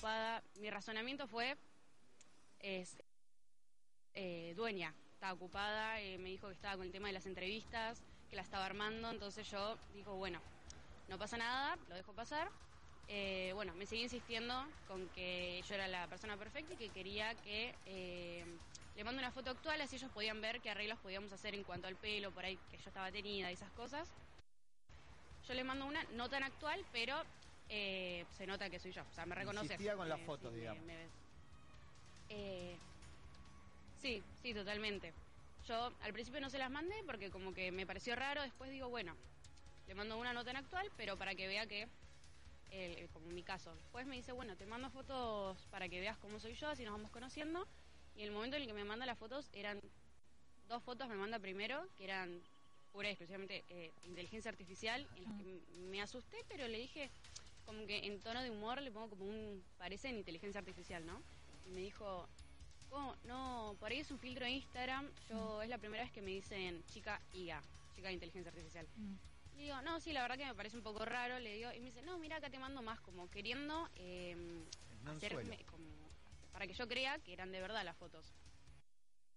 ocupada. Mi razonamiento fue, dueña, estaba ocupada, me dijo que estaba con el tema de las entrevistas, que la estaba armando, entonces yo digo, bueno, no pasa nada, lo dejo pasar. Bueno, me seguí insistiendo con que yo era la persona perfecta y que quería que le mando una foto actual, así ellos podían ver qué arreglos podíamos hacer en cuanto al pelo, por ahí que yo estaba tenida y esas cosas. Yo le mando una no tan actual, pero se nota que soy yo, o sea, me reconoce. Insistía con las fotos, sí, digamos. me ves. Sí, sí, totalmente. Yo al principio no se las mandé porque como que me pareció raro, después digo, bueno, le mando una no tan actual, pero para que vea que, como en mi caso. Después me dice, bueno, te mando fotos para que veas cómo soy yo, así nos vamos conociendo. Y el momento en el que me manda las fotos, eran 2 fotos, me manda primero, que eran pura y exclusivamente inteligencia artificial, en las que me asusté, pero le dije, como que en tono de humor, le pongo como parecen inteligencia artificial, ¿no? Y me dijo, oh, no, por ahí es un filtro de Instagram, es la primera vez que me dicen chica IA, chica de inteligencia artificial. Le digo, no, sí, la verdad que me parece un poco raro, le digo, y me dice, no, mira, acá te mando más, como queriendo hacerme, como, para que yo crea que eran de verdad las fotos.